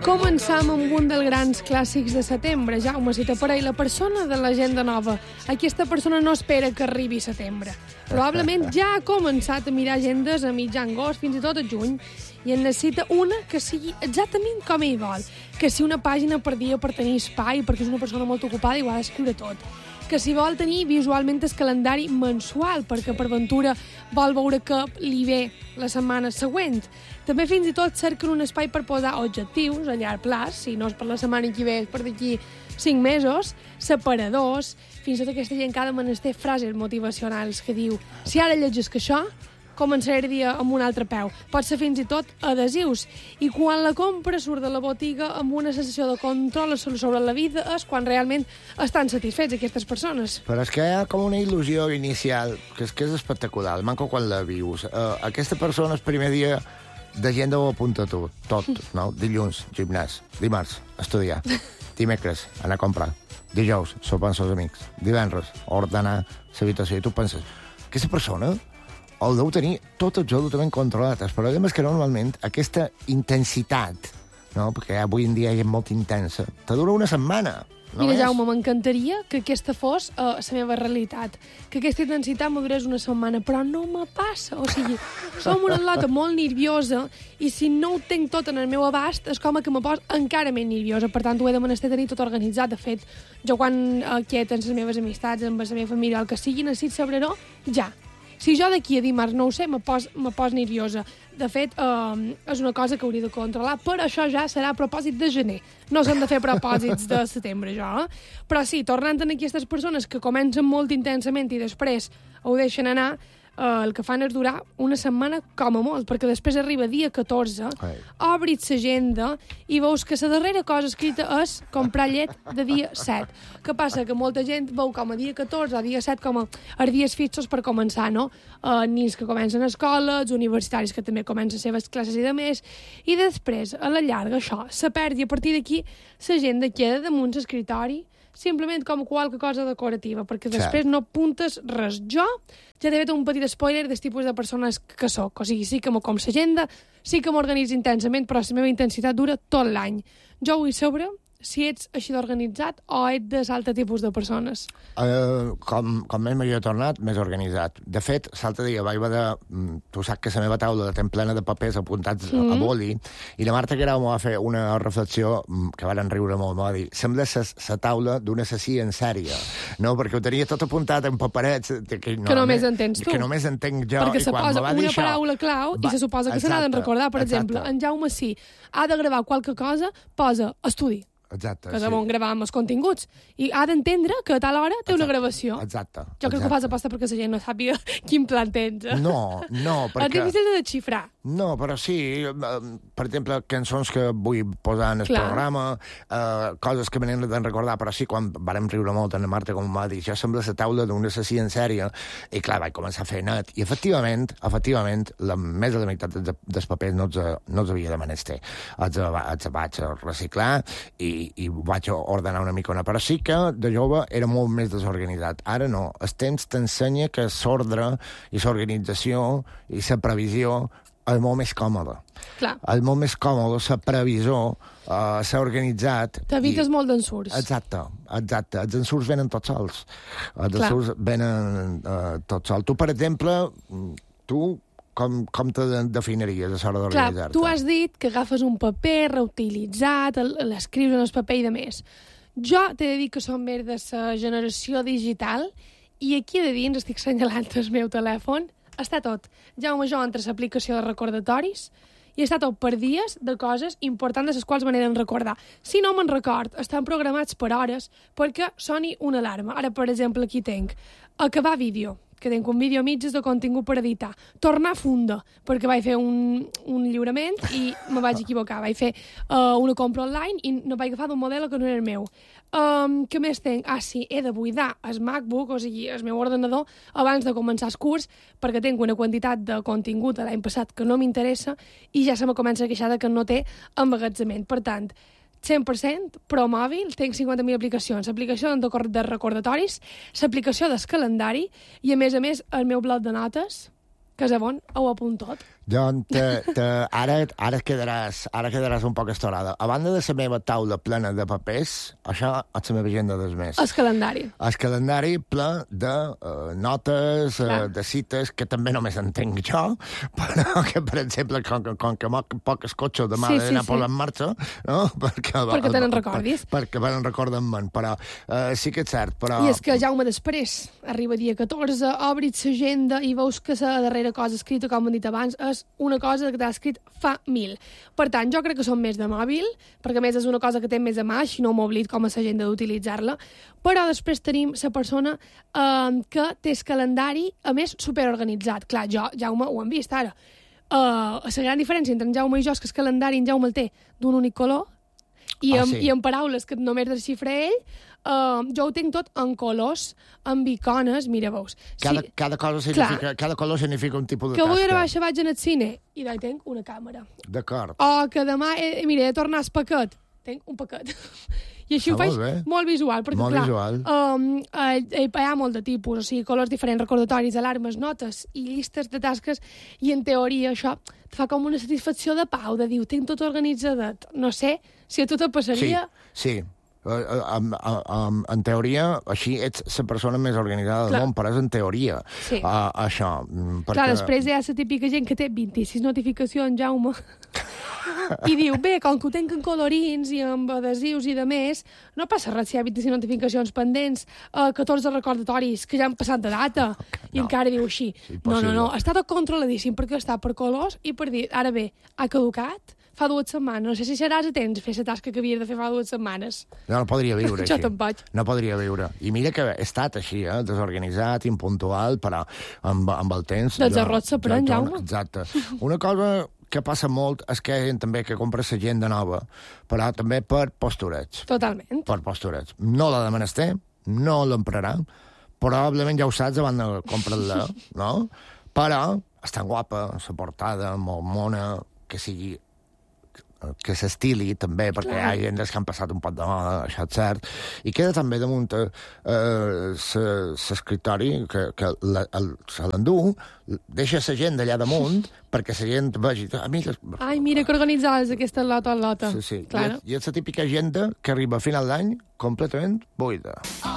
Començam amb un dels grans clàssics de setembre. Jaume, si t'apareix la persona de l'agenda nova, aquesta persona no espera que arribi setembre. Probablement ja ha començat a mirar agendes a mitjan agost, fins i tot a juny, i en necessita una que sigui exactament com ell vol. Que si una pàgina per dia per tenir espai, perquè és una persona molt ocupada i ho ha d'escriure tot. Que si vol tenir visualment el calendari mensual, perquè per ventura vol veure que li ve la setmana següent. També fins i tot cerquen un espai per posar objectius a llarg plaç, si no és per la setmana que ve, és per d'aquí 5 mesos, separadors, fins i tot aquesta gent que ha de menester frases motivacionals que diu si ara llegis que això, començaré el dia amb un altre peu. Pot ser fins i tot adhesius. I quan la compra surt de la botiga amb una sensació de control sobre la vida és quan realment estan satisfets aquestes persones. Però és que hi ha com una il·lusió inicial que és espectacular. Manco quan la vius. Aquesta persona el primer dia d'agenda ho apunta tot, no? Dilluns, gimnàs. Dimarts, estudiar. Dimecres, anar a comprar. Dijous, sopar amb els amics. Divendres, ordenar l'habitació. I tu penses, aquesta persona el deu tenir tot absolutament controlat. El problema és que normalment aquesta intensitat, no? Perquè avui en dia hi és molt intensa, te dura una setmana. Mira, Jaume, m'encantaria que aquesta fos la meva realitat, que aquesta intensitat m'ho durés una setmana, però no me passa. O sigui, som una atleta molt nerviosa i si no ho tenc tot en el meu abast és com que me pos encara més nerviosa. Per tant, ho he de menester tenir tot organitzat. De fet, jo quan quieten les meves amistats, amb la meva família, el que sigui, necessito saber-ho ja. Si jo d'aquí a dimarts no ho sé, me pos nerviosa. De fet, és una cosa que hauria de controlar, però això ja serà a propòsit de gener. No s'han de fer propòsits de setembre, jo. Però sí, tornant a aquestes persones que comencen molt intensament i després ho deixen anar, el que fan és durar una setmana com a molt, perquè després arriba dia 14, obris l'agenda i veus que la darrera cosa escrita és comprar llet de dia 7. Què passa? Que molta gent veu com a dia 14 o dia 7 com els dies fixos per començar, no? Nins que comencen a escola, els universitaris que també comencen les seves classes i de més, i després, a la llarga, això se perd i a partir d'aquí l'agenda queda damunt l'escritori simplement com qualque cosa decorativa, perquè després no apuntes res. Jo ja t'he fet un petit spoiler dels tipus de persones que soc. O sigui, sí que m'ho com l'agenda, sí que m'organitzo intensament, però la meva intensitat dura tot l'any. Jo vull saber si ets així d'organitzat o ets de l'altre tipus de persones. Com més m'hi he tornat, més organitzat. De fet, l'altre dia vaig veure... Tu saps que la meva taula la tenc plena de papers apuntats a boli, i la Marta Guerau m'ho va fer una reflexió que varen riure molt. M'ho va dir, sembla la taula d'un assassí en sèrie, no? Perquè ho tenia tot apuntat en paperets... Que només entens tu. Que només entenc jo. Perquè se posa una paraula clau i se suposa que se n'ha de recordar. Per exemple, en Jaume sí, ha de gravar qualque cosa, posa estudi. Exacte, que on gravàvem els continguts. I ha d'entendre que a tal hora té una gravació. Exacte. Jo crec que ho fas aposta perquè la gent no sàpiga quin plan tens. No, perquè... És difícil de desxifrar. No, però sí, per exemple, cançons que vull posar en el programa, coses que me n'he de recordar, però sí, quan vàrem riure molt en la Marta, com va dir, això sembla la taula d'un assassí en sèrie, i clar, vaig començar a fer net, i efectivament, més de la meitat dels papers no els havia de menester. Els vaig reciclar i vaig ordenar una micona, però sí que de jove era molt més desorganitzat. Ara no, el temps t'ensenya que l'ordre i l'organització i la previsió és molt més còmode. Clar. És molt més còmode, la previsió, s'ha organitzat... T'evites molt d'ensurts. Exacte. Els ensurts venen tots sols. Els ensurts venen tots sols. Tu, per exemple, com te definiries a l'hora d'organitzar-te? Clar, tu has dit que agafes un paper reutilitzat, l'escrius en el paper i de més. Jo t'he de dir que som més de la generació digital i aquí de dins estic assenyalant el meu telèfon. Està tot. Jaume, jo entre l'aplicació de recordatoris i està tot per dies de coses importants de les quals me n'he de recordar. Si no me'n record, estan programats per hores perquè soni una alarma. Ara, per exemple, aquí tenc acabar vídeo, que tenc un vídeo a mitges de contingut per editar. Tornar a funda, perquè vaig fer un lliurament i me vaig equivocar. Vaig fer una compra online i no vaig agafar d'un model que no era el meu. Què més tenc? Sí, he de buidar el MacBook, o sigui, el meu ordenador, abans de començar el curs, perquè tinc una quantitat de contingut l'any passat que no m'interessa i ja se me comença a queixar que no té emmagatzement. Per tant, 100%, però mòbil, tenc 50.000 aplicacions. L'aplicació de recordatoris, l'aplicació del calendari i, a més, el meu bloc de notes, que és on ho apunto tot. Ara quedaràs un poc estorada. A banda de la meva taula plena de papers, això és la meva agenda del mes. El calendari. El calendari ple de notes, de cites, que també només entenc jo, però que, per exemple, com que poc escotxo demà de anar per en marxa, no? Perquè te n'en recordis. Perquè me n'en recorden, però sí que és cert. Però... I és que, Jaume, després, arriba dia 14, obris l'agenda i veus que la darrera cosa escrita, com hem dit abans, és una cosa que t'ha escrit fa 1000. Per tant, jo crec que són més de mòbil, perquè a més és una cosa que té més a mà, així no m'oblid com a l'agenda d'utilitzar-la, però després tenim la persona que té el calendari, a més, superorganitzat. Clar, Jaume, ho hem vist ara. La gran diferència entre en Jaume i jo és que el calendari en Jaume el té d'un únic color, i en paraules que només desxifra ell, jo ho tinc tot en colors, amb icones, mira, veus. Cada color significa un tipus de tasca. Que avui ara vaig al cine i d'ahí tinc una càmera. D'acord. O que demà, mira, he de tornar al paquet, tinc un paquet. I així ho faig molt visual, perquè molt visual. Hi ha molt de tipus, o sigui, colors diferents, recordatoris, alarmes, notes i llistes de tasques, i en teoria això et fa com una satisfacció de pau, de dir, ho tinc tot organitzadet. No sé si a tu te passaria... Sí. En teoria, així ets la persona més organitzada del món, però és en teoria, això. Clar, després hi ha la típica gent que té 26 notificacions, Jaume, i diu, bé, com que ho tenc en colorins i amb adhesius i de més, no passa res si hi ha 25 notificacions pendents, 14 recordatoris que ja han passat de data, i encara diu així. No, està tot controladíssim, perquè està per colors i per dir, ara bé, ha caducat? Fa 2 setmanes. No sé si seràs a temps fer la tasca que havia de fer fa 2 setmanes. No podria viure així. Jo tampoc. No podria viure. I mira que he estat així, desorganitzat, impuntual, però amb el temps... Dels errors s'aprèn, Jaume. Exacte. Una cosa que passa molt és que hi ha gent també que compra l'agenda nova, però també per postureig. Totalment. Per postureig. No la de menester, no l'emprarà, probablement ja ho saps abans de comprar-la, no? Però és tan guapa, la portada, molt mona, que s'estili també, perquè hi ha gent que han passat un poc de moda, això és cert, i queda també damunt l'escriptori que se l'endú, deixa la gent d'allà damunt perquè la gent vegi... Ai, mira que organitzades aquesta lota. Sí. Claro. I és la típica agenda que arriba a final d'any completament buida.